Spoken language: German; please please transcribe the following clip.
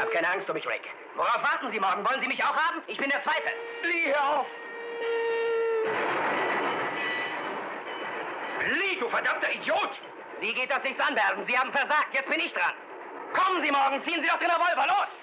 Hab keine Angst um mich, Rick. Worauf warten Sie morgen? Wollen Sie mich auch haben? Ich bin der Zweite. Lee, hör auf! Lee, du verdammter Idiot! Sie geht das nichts an, Werden. Sie haben versagt. Jetzt bin ich dran. Kommen Sie morgen, ziehen Sie doch den Revolver, los!